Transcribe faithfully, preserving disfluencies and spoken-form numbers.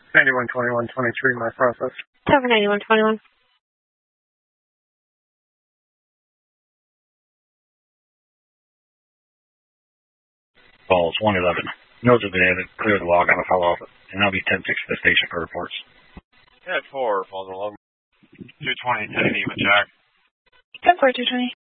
ninety-one twenty-one twenty-three, my process. Tower ninety-one twenty-one. Balls one eleven. Nodes have been added. Clear the log on a follow-up. And I'll be ten six to the station for reports. At four, falls along. two twenty, ten eighty with Jack. ten four, two twenty.